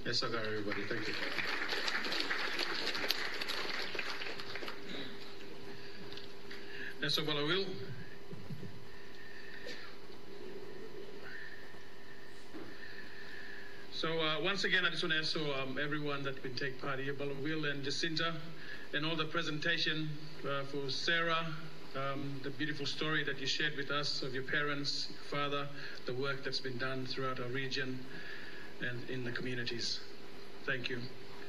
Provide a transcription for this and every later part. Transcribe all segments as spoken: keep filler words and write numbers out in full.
Yes, I got everybody. Thank you. Yes, well, I will. So uh, once again, I just want to ask um, everyone that will take part here, Will and Jacinta, and all the presentation uh, for Sarah, um, the beautiful story that you shared with us of your parents, your father, the work that's been done throughout our region and in the communities. Thank you.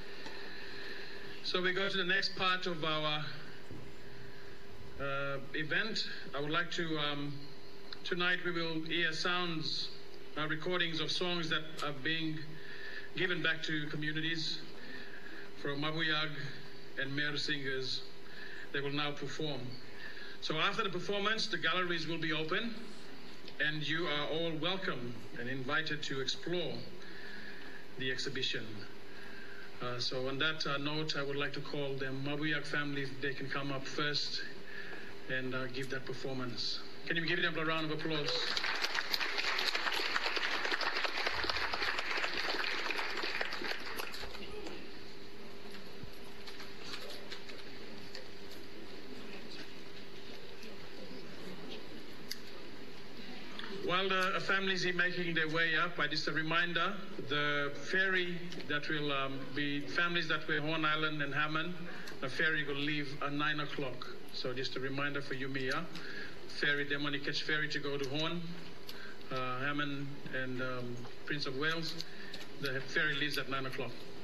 So we go to the next part of our uh, event. I would like to, um, tonight we will hear sounds, uh, recordings of songs that are being given back to communities from Mabuyag and Mer singers. They will now perform. So after the performance, the galleries will be open and you are all welcome and invited to explore the exhibition. Uh, so on that uh, note, I would like to call the Mabuyag family, if they can come up first and uh, give that performance. Can you give them a round of applause? While the families are making their way up, I just a reminder, the ferry that will um, be, families that were Horn Island and Hammond, the ferry will leave at nine o'clock. So just a reminder for you, Mia. Ferry, they want to catch ferry to go to Horn, uh, Hammond and um, Prince of Wales. The ferry leaves at nine o'clock.